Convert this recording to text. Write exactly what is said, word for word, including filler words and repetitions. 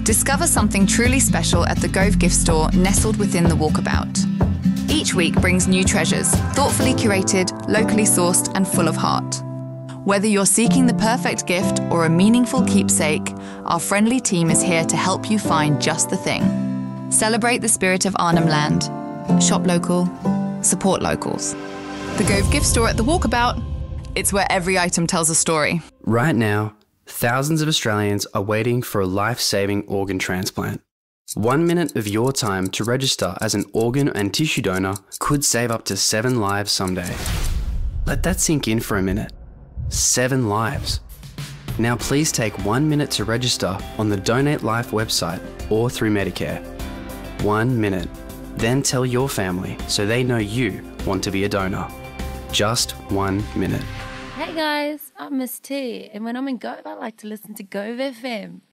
Discover something truly special at the Gove gift store nestled within the Walkabout. Each week brings new treasures, thoughtfully curated, locally sourced and full of heart. Whether you're seeking the perfect gift or a meaningful keepsake, our friendly team is here to help you find just the thing. Celebrate the spirit of Arnhem Land. Shop local, support locals. The Gove gift store at the Walkabout. It's where every item tells a story. Right now, thousands of Australians are waiting for a life-saving organ transplant. One minute of your time to register as an organ and tissue donor could save up to seven lives someday. Let that sink in for a minute. Seven lives. Now please take one minute to register on the Donate Life website or through Medicare. One minute. Then tell your family so they know you want to be a donor. Just one minute. Hey guys, I'm Miss T, and when I'm in Gove, I like to listen to Gove F M.